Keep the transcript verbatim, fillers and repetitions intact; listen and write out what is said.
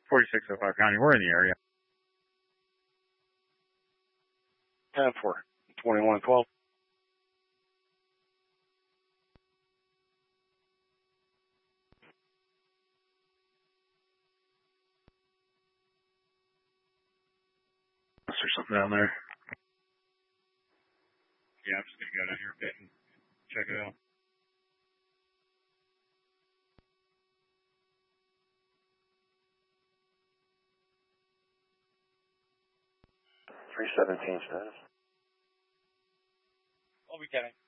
forty-six oh five County. We're in the area. ten four, twenty-one twelve. Is there something down there? Yeah, I'm just going to go down here a bit and check it out. three seventeen status. I'll be getting.